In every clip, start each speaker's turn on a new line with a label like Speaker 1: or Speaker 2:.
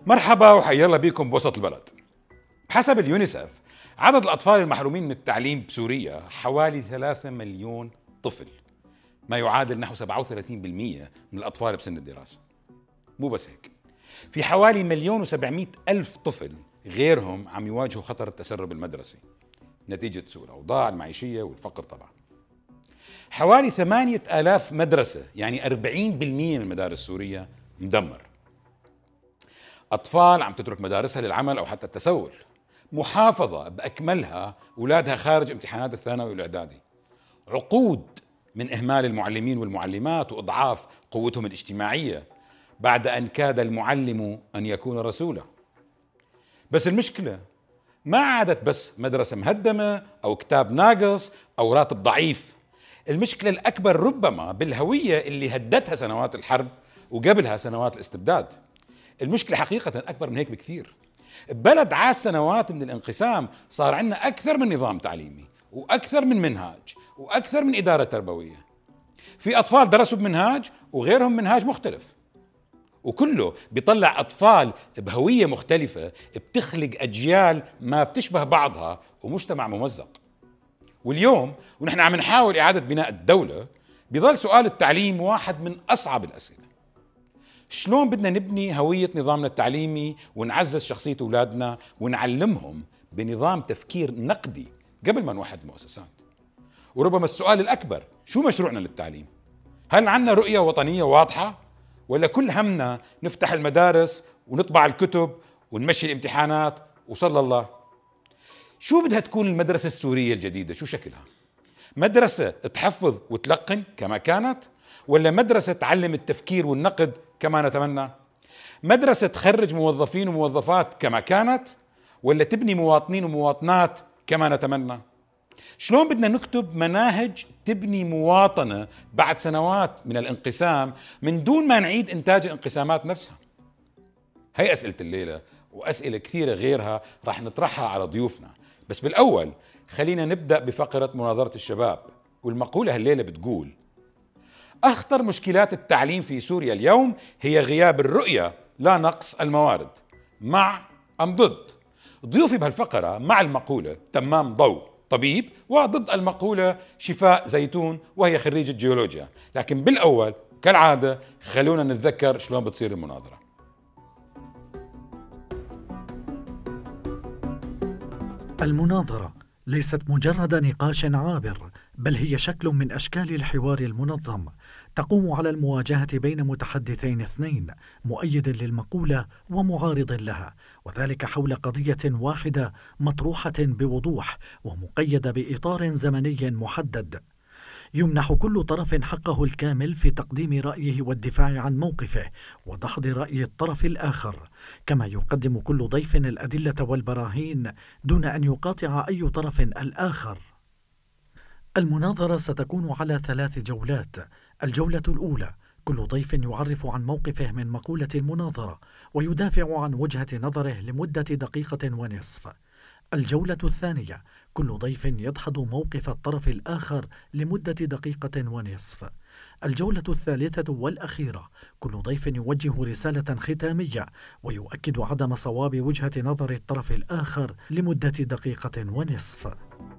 Speaker 1: مرحبا وحيا الله بكم بوسط البلد. حسب اليونيسف عدد الأطفال المحرومين من التعليم بسوريا حوالي 3 مليون طفل، ما يعادل نحو 37% من الأطفال بسن الدراسة. مو بس هيك، في حوالي 1,700,000 طفل غيرهم عم يواجهوا خطر التسرب المدرسي نتيجة سوء الأوضاع المعيشية والفقر. طبعا حوالي 8,000 مدرسة، يعني 40% من المدارس السورية مدمر. أطفال عم تترك مدارسها للعمل أو حتى التسول. محافظة بأكملها أولادها خارج امتحانات الثانوي والإعدادي. عقود من إهمال المعلمين والمعلمات وإضعاف قوتهم الاجتماعية بعد أن كاد المعلم أن يكون رسولا. بس المشكلة ما عادت بس مدرسة مهدمة أو كتاب ناقص أو راتب ضعيف. المشكلة الأكبر ربما بالهوية اللي هدتها سنوات الحرب وقبلها سنوات الاستبداد. المشكلة حقيقة أكبر من هيك بكثير. بلد عاش سنوات من الانقسام صار عندنا أكثر من نظام تعليمي وأكثر من منهاج وأكثر من إدارة تربوية. في أطفال درسوا بمنهاج وغيرهم منهاج مختلف، وكله بيطلع أطفال بهوية مختلفة بتخلق أجيال ما بتشبه بعضها ومجتمع ممزق. واليوم ونحن عم نحاول إعادة بناء الدولة بيظل سؤال التعليم واحد من أصعب الأسئلة. شلون بدنا نبني هوية نظامنا التعليمي ونعزز شخصية أولادنا ونعلمهم بنظام تفكير نقدي قبل ما نوحد المؤسسات؟ وربما السؤال الأكبر، شو مشروعنا للتعليم؟ هل عندنا رؤية وطنية واضحة؟ ولا كل همنا نفتح المدارس ونطبع الكتب ونمشي الامتحانات وصلى الله؟ شو بدها تكون المدرسة السورية الجديدة؟ شو شكلها؟ مدرسة تحفظ وتلقن كما كانت، ولا مدرسة تعلم التفكير والنقد كما نتمنى؟ مدرسة تخرج موظفين وموظفات كما كانت، ولا تبني مواطنين ومواطنات كما نتمنى؟ شلون بدنا نكتب مناهج تبني مواطنة بعد سنوات من الانقسام من دون ما نعيد إنتاج الانقسامات نفسها؟ هي أسئلة الليلة، وأسئلة كثيرة غيرها راح نطرحها على ضيوفنا. بس بالأول خلينا نبدأ بفقرة مناظرة الشباب، والمقولة هالليلة بتقول: أخطر مشكلات التعليم في سوريا اليوم هي غياب الرؤية لا نقص الموارد. مع أم ضد؟ ضيوفي بهالفقرة مع المقولة تمام ضوء طبيب، وضد المقولة شفاء زيتون وهي خريجة جيولوجيا. لكن بالأول كالعادة خلونا نتذكر شلون بتصير المناظرة.
Speaker 2: المناظرة ليست مجرد نقاش عابر، بل هي شكل من أشكال الحوار المنظم تقوم على المواجهة بين متحدثين اثنين، مؤيد للمقولة ومعارض لها، وذلك حول قضية واحدة مطروحة بوضوح ومقيدة بإطار زمني محدد. يمنح كل طرف حقه الكامل في تقديم رأيه والدفاع عن موقفه ودحض رأي الطرف الآخر، كما يقدم كل ضيف الأدلة والبراهين دون أن يقاطع أي طرف الآخر. المناظرة ستكون على 3 جولات. الجولة الأولى كل ضيف يعرف عن موقفه من مقولة المناظرة ويدافع عن وجهة نظره لمدة 1.5 دقيقة. الجولة الثانية كل ضيف يدحض موقف الطرف الآخر لمدة 1.5 دقيقة. الجولة الثالثة والأخيرة كل ضيف يوجه رسالة ختامية ويؤكد عدم صواب وجهة نظر الطرف الآخر لمدة 1.5 دقيقة.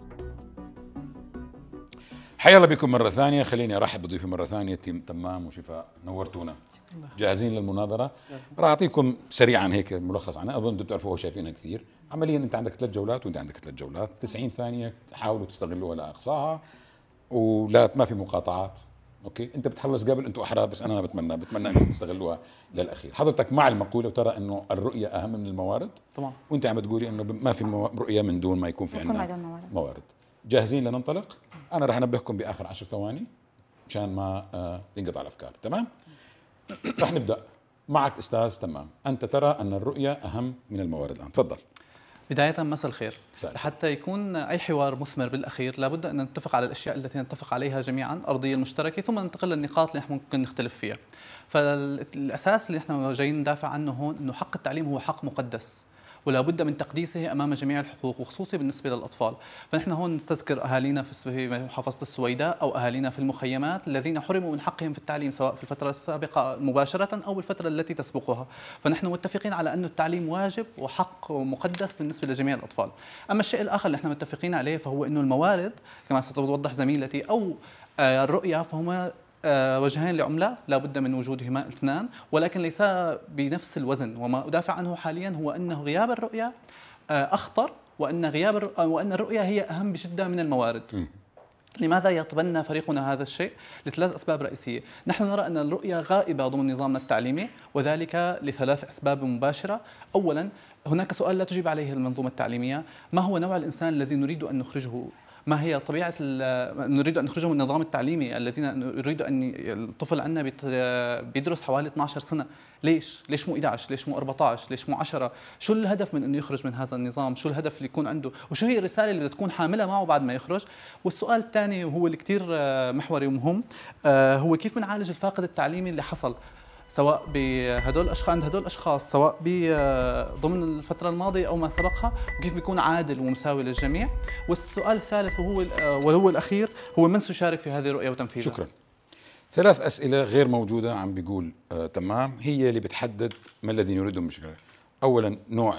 Speaker 1: حيا الله بكم مرة ثانية. خليني أرحب بضيوفي مرة ثانية، تمام وشفاء، نورتونا. جاهزين للمناظرة؟ راح أعطيكم سريعا هيك ملخص عنها، أظن أنتم بتعرفوها وشايفينها كثير. عمليا أنت عندك 3 جولات وأنت عندك 3 جولات، 90 ثانية حاولوا تستغلوها لأقصاها، ولا ما في مقاطعات. أوكي، أنت بتخلص قبل، أنتم أحرار، بس أنا بتمنى أنكم تستغلوها للأخير. حضرتك مع المقولة وترى إنه الرؤية أهم من الموارد؟ طبعا. وأنت عم تقولي إنه ما في رؤية من دون ما يكون في عندنا موارد. جاهزين لننطلق؟ أنا رح أنبهكم بآخر 10 ثواني مشان ما تنقطع الأفكار. تمام؟ رح نبدأ معك أستاذ تمام. أنت ترى أن الرؤية أهم من الموارد الآن، تفضل.
Speaker 3: بداية مساء الخير. لحتى يكون أي حوار مثمر بالأخير لابد أن نتفق على الأشياء التي نتفق عليها جميعا، أرضية المشتركة، ثم ننتقل للنقاط اللي احنا ممكن نختلف فيها. فالأساس اللي احنا جايين ندافع عنه هون أنه حق التعليم هو حق مقدس، ولا بد من تقديسه امام جميع الحقوق وخصوصي بالنسبه للاطفال. فنحن هون نستذكر اهالينا في محافظه السويداء او اهالينا في المخيمات الذين حرموا من حقهم في التعليم سواء في الفتره السابقه مباشره او بالفتره التي تسبقها. فنحن متفقين على انه التعليم واجب وحق مقدس بالنسبه لجميع الاطفال. اما الشيء الاخر اللي نحن متفقين عليه فهو انه الموارد كما ستوضح زميلتي او الرؤيه فهما وجهين لعملة لا بد من وجودهما اثنان، ولكن ليس بنفس الوزن. وما أدافع عنه حاليا هو أنه غياب الرؤية أخطر، وأن الرؤية هي أهم بشدة من الموارد. لماذا يتبنى فريقنا هذا الشيء؟ لثلاث أسباب رئيسية. نحن نرى أن الرؤية غائبة ضمن نظامنا التعليمي، وذلك لثلاث أسباب مباشرة. أولا، هناك سؤال لا تجيب عليه المنظومة التعليمية: ما هو نوع الإنسان الذي نريد أن نخرجه؟ ما هي طبيعة نريد أن نخرجه من النظام التعليمي الذين نريد أن الطفل عندنا بيدرس حوالي 12 سنة؟ ليش مو 11؟ ليش مو 14؟ ليش مو 10؟ شو الهدف من انه يخرج من هذا النظام؟ شو الهدف اللي يكون عنده؟ وشو هي الرسالة اللي بدها تكون حاملها معه بعد ما يخرج؟ والسؤال الثاني وهو اللي كثير محوري ومهم، هو كيف بنعالج الفاقد التعليمي اللي حصل سواء بهدول الاشخاص عند هدول الاشخاص سواء ضمن الفتره الماضيه او ما سبقها، وكيف بيكون عادل ومساوي للجميع. والسؤال الثالث وهو الاخير هو من سيشارك في هذه الرؤيه وتنفيذها.
Speaker 1: شكرا. ثلاث اسئله غير موجوده عم بيقول تمام هي اللي بتحدد ما الذي نريده من مشكله. اولا نوع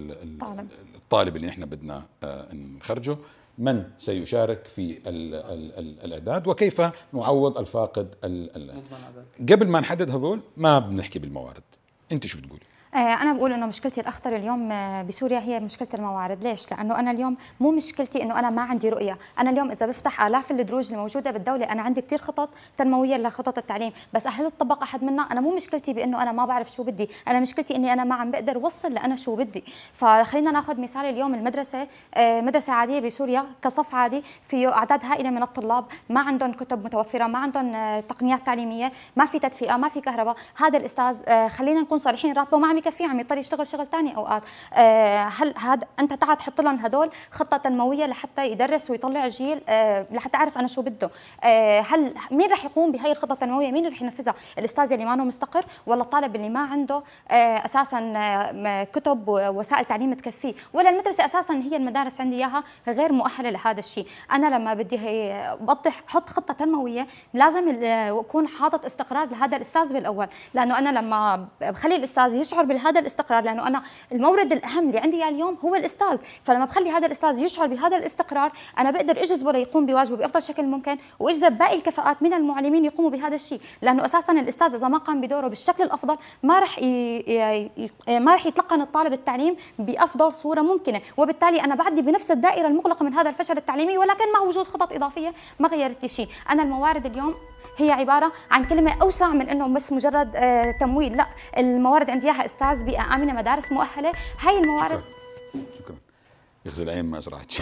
Speaker 1: الطالب اللي نحن بدنا نخرجه، من سيشارك في الإعداد، وكيف نعوض الفاقد. قبل ما نحدد هذول ما بنحكي بالموارد. أنت شو بتقولي؟
Speaker 4: أنا بقول إنه مشكلتي الأخطر اليوم بسوريا هي مشكلة الموارد. ليش؟ لأنه أنا اليوم مو مشكلتي إنه أنا ما عندي رؤية. أنا اليوم إذا بفتح آلاف الدروج الموجودة بالدولة، أنا عندي كتير خطط تنموية لخطط التعليم، بس هل تطبق أحد منها؟ أنا مو مشكلتي بإنه أنا ما بعرف شو بدي، أنا مشكلتي إني أنا ما عم بقدر وصل لأنا شو بدي. فخلينا ناخذ مثال اليوم المدرسة، مدرسة عادية بسوريا كصف عادي فيه أعداد هائلة من الطلاب، ما عندهم كتب متوفرة، ما عندهم تقنيات تعليمية، ما في تدفئة، ما في كهرباء. هذا الأستاذ خلينا نكون صريحين، راتبه ما عم يكفيه، عم يضطر يشتغل شغل ثاني اوقات. هل هذا انت تعال تحط لهم هدول خطه تنمويه لحتى يدرس ويطلع جيل لحتى اعرف انا شو بده؟ هل مين رح يقوم بهي الخطه التنمويه؟ مين رح ينفذها؟ الاستاذ اللي ما هو مستقر، ولا الطالب اللي ما عنده اساسا كتب ووسائل تعليم تكفيه، ولا المدرسه اساسا هي المدارس عندي اياها غير مؤهله لهذا الشيء؟ انا لما بدي احط خطه تنمويه لازم اكون حاطط استقرار لهذا الاستاذ بالاول، لانه انا لما بخلي الاستاذ يشعر بهذا الاستقرار، لانه انا المورد الاهم اللي عندي اليوم هو الاستاذ، فلما بخلي هذا الاستاذ يشعر بهذا الاستقرار انا بقدر اجذبه ليقوم بواجبه بافضل شكل ممكن، واجذب باقي الكفاءات من المعلمين يقوموا بهذا الشيء، لانه اساسا الاستاذ اذا ما قام بدوره بالشكل الافضل ما راح يتلقن الطالب التعليم بافضل صوره ممكنه، وبالتالي انا بعدي بنفس الدائره المغلقه من هذا الفشل التعليمي، ولكن مع وجود خطط اضافيه ما غيرت شيء. انا الموارد اليوم هي عبارة عن كلمة أوسع من إنه بس مجرد تمويل، لا، الموارد عندي إياها أستاذ، بيئة آمنة، مدارس مؤهلة، هاي الموارد.
Speaker 1: شكرا. يغزي العين ما أسرعتش.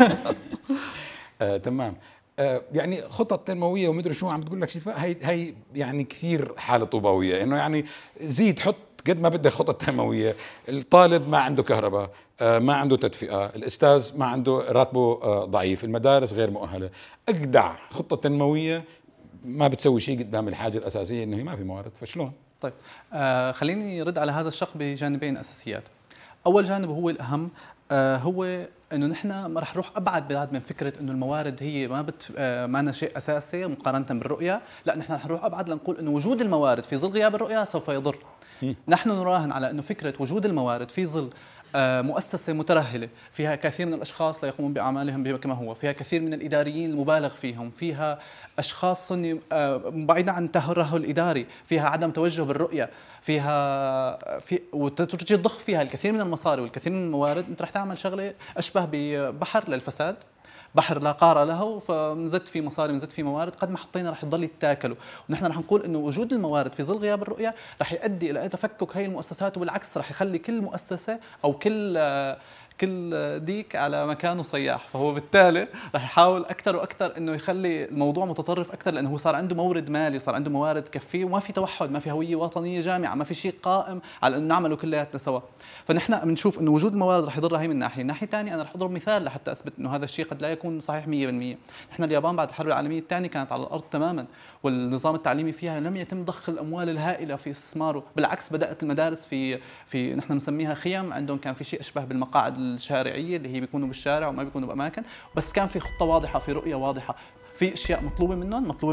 Speaker 1: تمام. يعني خطط تنموية ومدري شو عم تقول لك شفاء، هي يعني كثير حالة طوباوية، إنه يعني زيد حط قد ما بدك خطط تنموية. الطالب ما عنده كهرباء، ما عنده تدفئة، الأستاذ ما عنده راتبه ضعيف، المدارس غير مؤهلة. أجدع خطة تنموية ما بتسوي شيء قدام الحاجة الأساسية إنه هي ما في موارد، فشلون؟
Speaker 3: طيب خليني رد على هذا الشق بجانبين أساسيات. أول جانب هو الأهم، هو إنه نحن ما رح نروح أبعد بعد من فكرة إنه الموارد هي ما شيء أساسي مقارنة بالرؤية، لا، نحن رح نروح أبعد لنقول إنه وجود الموارد في ظل غياب الرؤية سوف يضر. نحن نراهن على إنه فكرة وجود الموارد في ظل مؤسسة مترهلة فيها كثير من الأشخاص لا يقومون بأعمالهم كما هو، فيها كثير من الإداريين المبالغ فيهم، فيها أشخاص بعيدا عن الترهل الإداري، فيها عدم توجه بالرؤية، وتجي تضخ فيها الكثير من المصاري والكثير من الموارد، أنت رح تعمل شغلة أشبه ببحر للفساد، بحر لا قار له، فنزدت فيه مصاري ونزدت فيه موارد، قد ما حطينا رح يضل يتاكلوا. ونحن رح نقول انه وجود الموارد في ظل غياب الرؤيه رح يؤدي الى تفكك هي المؤسسات، وبالعكس رح يخلي كل مؤسسه او كل ديك على مكانه صياح، فهو بالتالي رح يحاول اكثر واكثر انه يخلي الموضوع متطرف اكثر، لانه هو صار عنده مورد مالي، صار عنده موارد تكفيه، وما في توحد، ما في هويه وطنيه جامعه، ما في شيء قائم على انه نعمله كلياتنا سوا. فنحن بنشوف انه وجود الموارد رح يضرها هي من ناحيه، الناحيه الثانيه انا رح اضرب مثال لحتى اثبت انه هذا الشيء قد لا يكون صحيح 100%. نحن اليابان بعد الحرب العالميه الثانيه كانت على الارض تماما، والنظام التعليمي فيها لم يتم ضخ الاموال الهائله في استثماره، بالعكس بدات المدارس في نحن بنسميها خيم، عندهم كان في شيء اشبه بالمقاعد الشارعيه اللي هي بيكونوا بالشارع وما بيكونوا باماكن، بس كان في خطه واضحه، في رؤيه واضحه، في اشياء مطلوبه منهم، مطلوبه